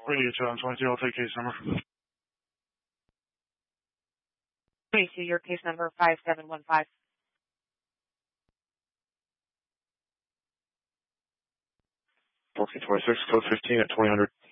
Radio 22, I'll take case number. 22, your case number 5715. Okay, 26, code 15 at 2000.